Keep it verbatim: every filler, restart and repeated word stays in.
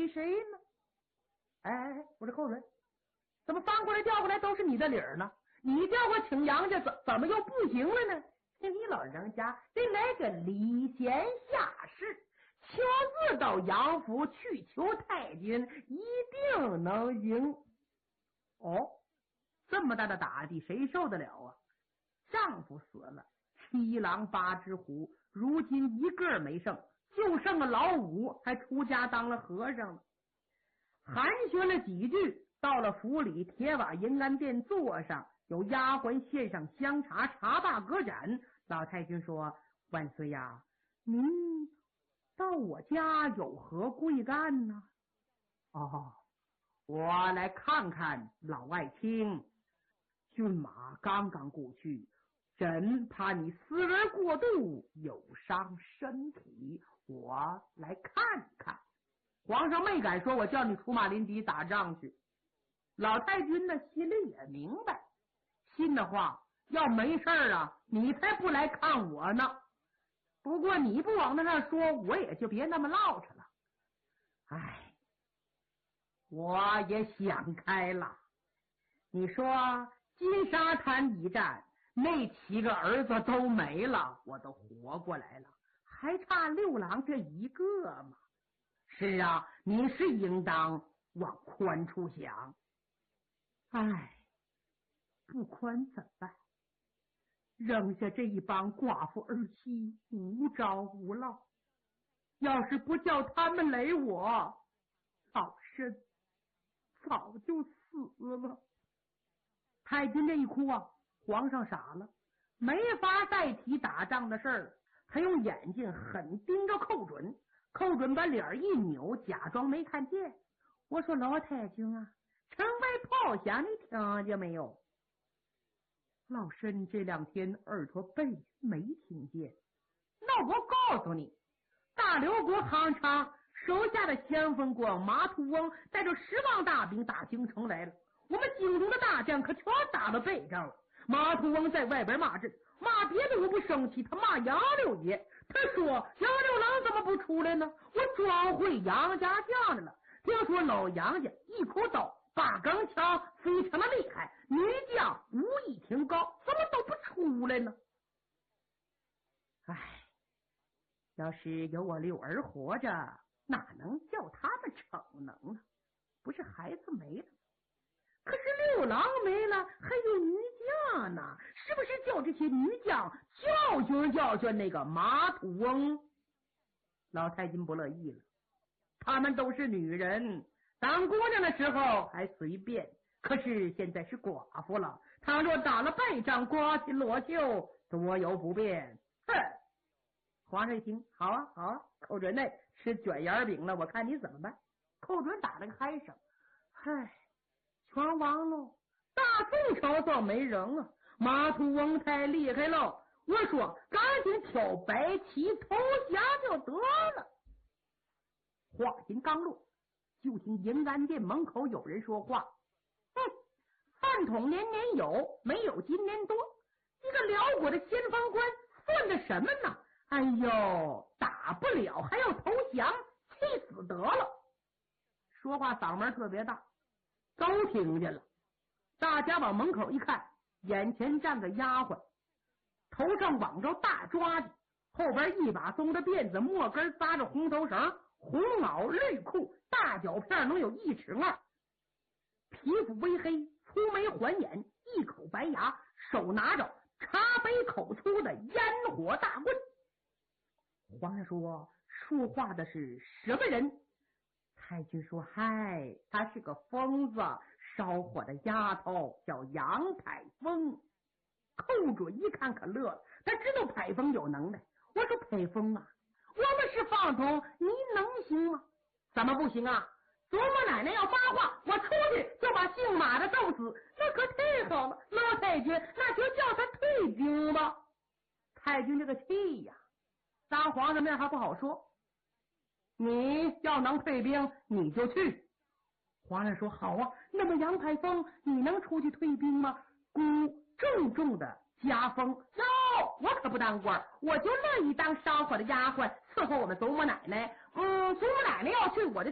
起谁呢？哎，我说寇准，怎么翻过来调过来都是你的理儿呢？你调过请杨家，怎怎么又不行了呢？你老人家得来个礼贤下士，亲自到杨府去求太君，一定能赢。哦，这么大的打击谁受得了啊？丈夫死了，七狼八只虎，如今一个没剩，就剩个老五还出家当了和尚了。寒暄了几句，到了府里铁瓦银安殿座上，有丫鬟献上香茶，茶罢歌盏。老太君说：万岁呀，您到我家有何贵干呢？哦，我来看看老爱卿，骏马刚刚过去，朕怕你思而过度，有伤身体，我来看看。皇上没敢说我叫你出马临敌打仗去。老太君呢心里也明白，信的话要没事啊，你才不来看我呢。不过你不往那上说，我也就别那么唠扯了。唉，我也想开了。你说金沙滩一战，那七个儿子都没了，我都活过来了，还差六郎这一个嘛。是啊，你是应当往宽处想。唉，不宽怎么办？扔下这一帮寡妇儿媳，无着无落。要是不叫他们累我，老身早就死了。太君这一哭啊，皇上傻了，没法再提打仗的事儿。他用眼睛狠盯着寇准，寇准把脸一扭，假装没看见。我说老太君啊，城外炮响，你听见没有？老身这两天耳朵背没听见。那我告诉你，大刘国行长手下的先锋官马图翁带着十万大兵打京城来了，我们京中的大将可全打到背上了。马图翁在外边骂阵，骂别的我不生气，他骂杨六爷。他说杨六郎怎么不出来呢？我装会杨家将的了。听说老杨家一口刀八钢枪非常的厉害，女将武艺挺高，怎么都不出来呢？唉，要是有我六儿活着，哪能叫他们逞能呢？不是孩子没了，可是六郎没了，还有女将呢，是不是叫这些女将教训教训那个马土翁？老太君不乐意了，他们都是女人，当姑娘的时候还随便，可是现在是寡妇了，倘若打了败仗，刮起裸袖，多有不便。哼！皇上一听，好啊好啊，寇准内吃卷眼饼了，我看你怎么办。寇准打了个嗨声，嗨，全亡喽，大宋朝倒没人啊，马图翁太厉害喽。我说赶紧挑白旗投降就得了。话音刚落，就听迎安殿门口有人说话：哼，饭桶年年有，没有今年多。一个辽国的先锋官算个什么呢？哎呦，打不了还要投降，气死得了。说话嗓门特别大，都听见了。大家往门口一看，眼前站个丫鬟，头上绑着大抓的，后边一把松的辫子，末根扎着红头绳，红袄绿裤，大脚片能有一尺二，皮肤微黑，粗眉环眼，一口白牙，手拿着茶杯口粗的烟火大棍。皇上说，说话的是什么人？太君说，嗨，她是个疯子，烧火的丫头，叫杨排风。寇准一看可乐了，他知道排风有能耐。我说排风啊，我们是放童，你能行吗？怎么不行啊？祖母奶奶要发话，我出去就把姓马的揍死，那可太好了。老太君，那就叫他退兵吧。太君这个气呀，当皇上面还不好说。你要能退兵，你就去。皇上说好啊，那么杨排风，你能出去退兵吗？孤重重的加封，哟，我可不当官，我就乐意当烧火的丫鬟，伺候我们祖母奶奶。嗯，祖母奶奶要去，我就